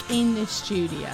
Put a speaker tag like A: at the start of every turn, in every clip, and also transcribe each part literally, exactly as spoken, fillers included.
A: in the studio,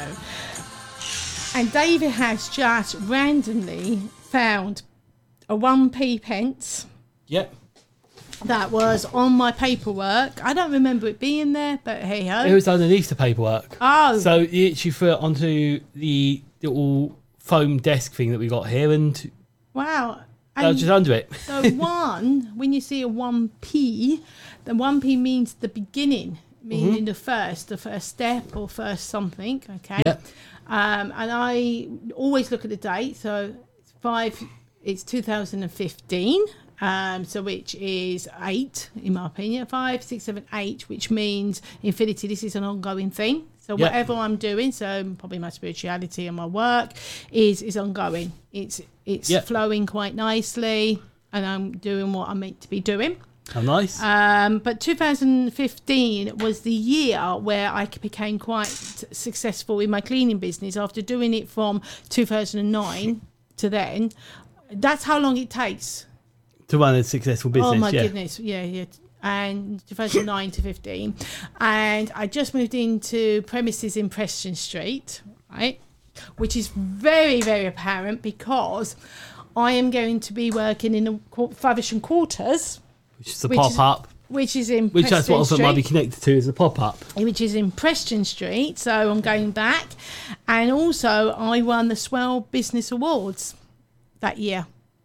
A: and David has just randomly found a one p pence.
B: Yep.
A: That was on my paperwork. I don't remember it being there, but hey ho.
B: It was underneath the paperwork.
A: Oh.
B: So you actually threw it onto the little foam desk thing that we got here, and
A: wow.
B: I was just under it.
A: So one, when you see a one p, the one p means the beginning, meaning mm-hmm. the first, the first step or first something. Okay.
B: Yep.
A: Um, and I always look at the date. So it's five. It's two thousand fifteen. Um, so which is eight, in my opinion. Five, six, seven, eight, which means infinity. This is an ongoing thing. So
B: yep.
A: whatever I'm doing, so probably my spirituality and my work is is ongoing. It's it's
B: yep.
A: flowing quite nicely, and I'm doing what I'm meant to be doing.
B: Oh, nice.
A: Um, but two thousand fifteen was the year where I became quite successful in my cleaning business after doing it from two thousand nine to then. That's how long it takes.
B: To run a successful business,
A: Oh, my
B: yeah.
A: goodness. Yeah, yeah. And two thousand nine to fifteen. And I just moved into premises in Preston Street, right? Which is very, very apparent because I am going to be working in the Faversham Quarters.
B: Which is the pop-up.
A: Which is in
B: Which
A: Preston
B: that's what I
A: Street.
B: might be connected to as a pop-up.
A: Which is in Preston Street. So I'm going back. And also I won the Swell Business Awards that year.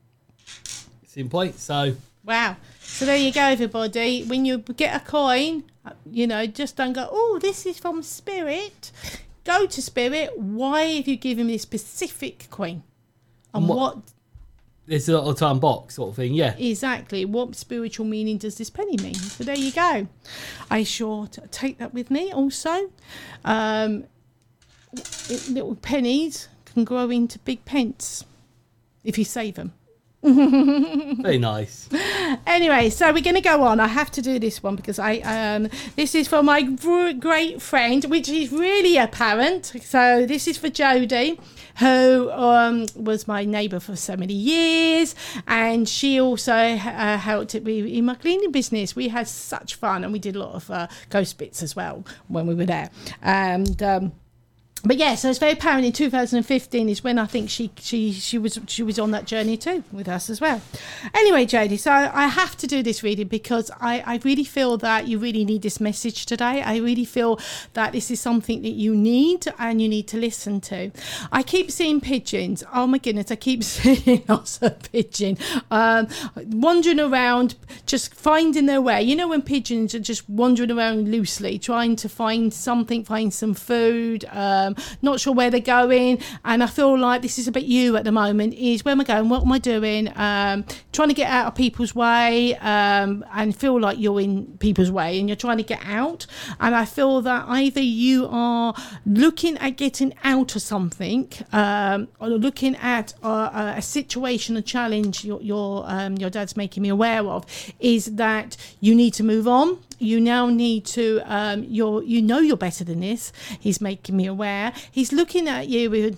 B: Same point. So
A: wow. So there you go, everybody. When you get a coin, you know, just don't go, oh, this is from Spirit. Go to Spirit. Why have you given me this specific coin? And, and what, what
B: there's a lot of time box sort of thing, yeah.
A: Exactly. What spiritual meaning does this penny mean? So there you go. I sure t- take that with me also. Um, it, little pennies can grow into big pence if you save them.
B: Very nice.
A: Anyway, so we're going to go on. I have to do this one because I um this is for my great friend, which is really apparent. So this is for Jodie, who um was my neighbour for so many years, and she also uh, helped me in my cleaning business. We had such fun, and we did a lot of uh, ghost bits as well when we were there. And um But yeah, so it's very apparent in two thousand fifteen is when I think she she she was she was on that journey too with us as well. Anyway, Jodie, so I have to do this reading because I, I really feel that you really need this message today. I really feel that this is something that you need and you need to listen to. I keep seeing pigeons. Oh my goodness, I keep seeing lots of pigeon um, wandering around, just finding their way. You know when pigeons are just wandering around loosely, trying to find something, find some food. Um, not sure where they're going, and I feel like this is a bit you at the moment. Is where am I going? What am I doing? Um, trying to get out of people's way, um, and feel like you're in people's way, and you're trying to get out. And I feel that either you are looking at getting out of something, um, or looking at uh, a situation, a challenge your your um, your dad's making me aware of, is that you need to move on. You now need to, um, you're, you know you're better than this. He's making me aware. He's looking at you with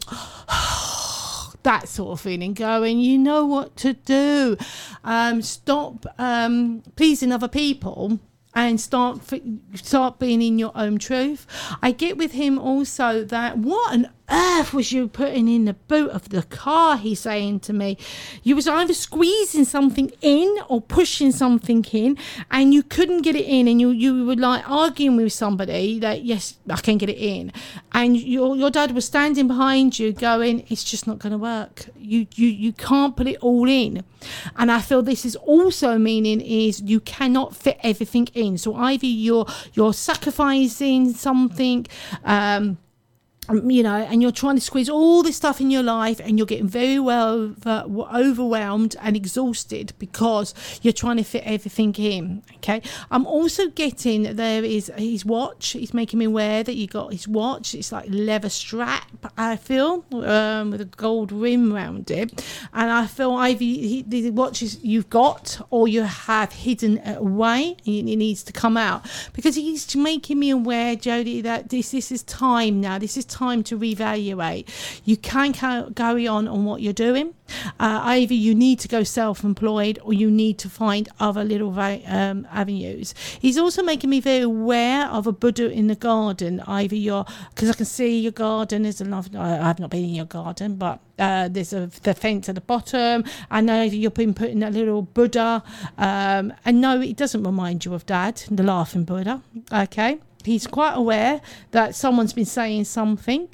A: that sort of feeling going, you know what to do. Um, stop um, pleasing other people and start start being in your own truth. I get with him also that, what on earth was you putting in the boot of the car, he's saying to me. You was either squeezing something in or pushing something in, and you couldn't get it in, and you, you were like arguing with somebody that, yes, I can get it in. And your your dad was standing behind you going, it's just not going to work. You, you, you can't put it all in. And I feel this is also meaning is you cannot fit everything in. So either you're you're sacrificing something, um, you know, and you're trying to squeeze all this stuff in your life, and you're getting very well uh, overwhelmed and exhausted because you're trying to fit everything in. Okay, I'm also getting there is his watch. He's making me aware that you got his watch. It's like leather strap, I feel, um, with a gold rim around it, and I feel either he, the watches you've got or you have hidden it away, and it needs to come out because he's making me aware, Jodie, that this this is time now. This is time time to reevaluate. You can't carry on on what you're doing. Uh, either you need to go self-employed or you need to find other little um, avenues. He's also making me very aware of a Buddha in the garden. Either you're, because I can see your garden is enough. I've not been in your garden, but uh, there's a the fence at the bottom. I know you've been putting a little Buddha, um, and no, it doesn't remind you of Dad, the laughing Buddha. Okay. He's quite aware that someone's been saying something,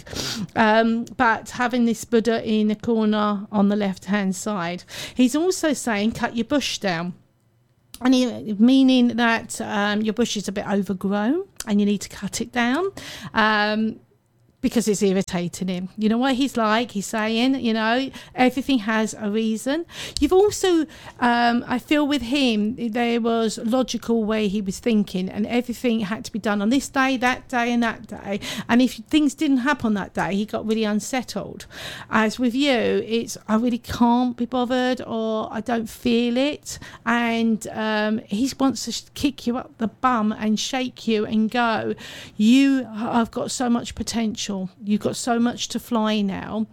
A: um, but having this Buddha in the corner on the left-hand side. He's also saying, cut your bush down. And he, meaning that um, your bush is a bit overgrown and you need to cut it down. Um, because it's irritating him. You know what he's like? He's saying, you know, everything has a reason. You've also, um, I feel with him, there was logical way he was thinking, and everything had to be done on this day, that day, and that day. And if things didn't happen on that day, he got really unsettled. As with you, it's, I really can't be bothered, or I don't feel it. And um, he wants to kick you up the bum and shake you and go, you have got so much potential. You've got so much to fly now.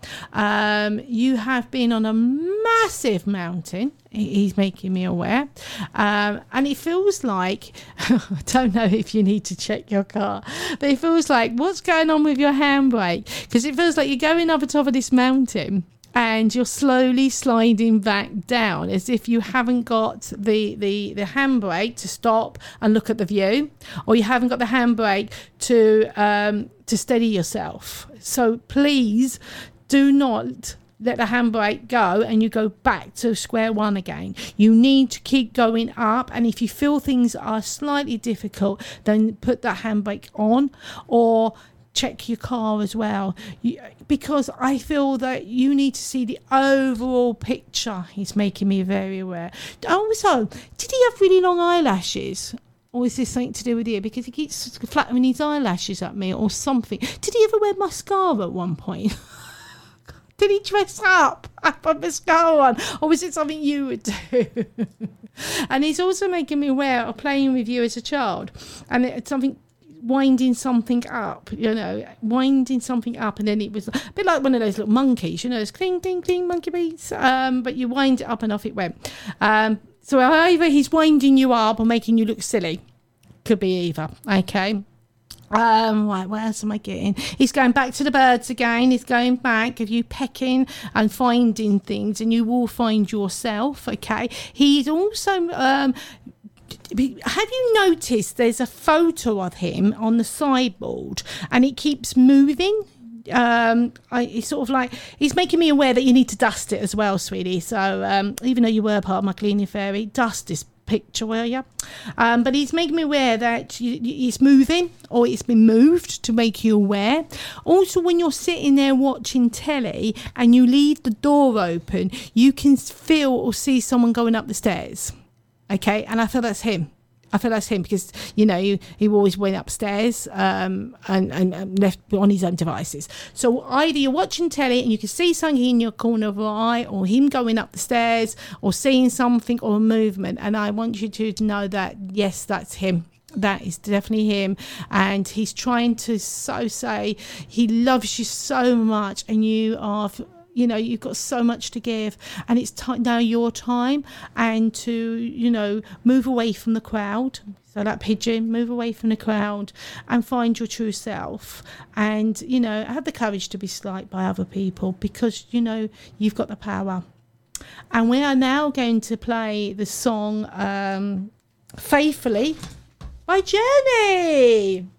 A: Um, you have been on a massive mountain. He's making me aware. Um, and it feels like, I don't know if you need to check your car, but it feels like, what's going on with your handbrake? Because it feels like you're going up the top of this mountain and you're slowly sliding back down as if you haven't got the, the, the handbrake to stop and look at the view, or you haven't got the handbrake to um, to steady yourself. So please do not let the handbrake go and you go back to square one again. You need to keep going up, and if you feel things are slightly difficult, then put that handbrake on, or check your car as well, you, because I feel that you need to see the overall picture. He's making me very aware. Also, did he have really long eyelashes? Or is this something to do with you? Because he keeps flattering his eyelashes at me or something. Did he ever wear mascara at one point? Did he dress up? I put mascara on. Or was it something you would do? And he's also making me aware of playing with you as a child. And it's something, winding something up, you know, winding something up. And then it was a bit like one of those little monkeys, you know, it's cling, cling, cling, monkey beats. Um, but you wind it up and off it went. Um, so either he's winding you up or making you look silly. Could be either. Okay. Um, right, what else am I getting? He's going back to the birds again. He's going back of you pecking and finding things, and you will find yourself. Okay. He's also, um, have you noticed there's a photo of him on the sideboard and it keeps moving? Um, I, it's sort of like, he's making me aware that you need to dust it as well, sweetie. So um, even though you were part of my cleaning fairy, dust this picture, will you? Um, but he's making me aware that you, it's moving, or it's been moved to make you aware. Also, when you're sitting there watching telly and you leave the door open, you can feel or see someone going up the stairs. Okay, and I feel that's him. I feel that's him because, you know, he, he always went upstairs um, and, and, and left on his own devices. So either you're watching telly and you can see something in your corner of your eye, or him going up the stairs, or seeing something, or a movement. And I want you to know that, yes, that's him. That is definitely him. And he's trying to so say he loves you so much, and you are... you know, you've got so much to give, and it's t- now your time, and to, you know, move away from the crowd. So that pigeon, move away from the crowd and find your true self, and, you know, have the courage to be slighted by other people, because, you know, you've got the power. And we are now going to play the song um, Faithfully by Jenny.